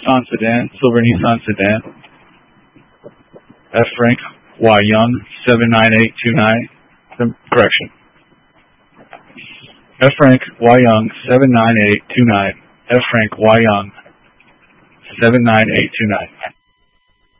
Nissan sedan, silver Nissan sedan. F. Frank Y. Young, 79829. Correction. F. Frank Y. Young, 79829. F. Frank Y. Young, 79829.